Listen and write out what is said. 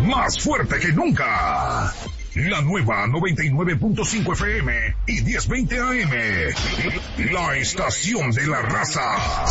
más fuerte que nunca. La nueva 99.5 FM y 1020 AM. La estación de la raza.